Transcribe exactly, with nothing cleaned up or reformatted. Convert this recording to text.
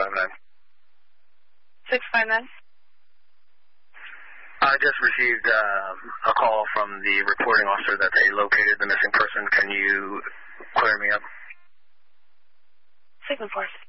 five nine. six five nine. I just received uh, a call from the reporting officer that they located the missing person. Can you clear me up? Signal Force.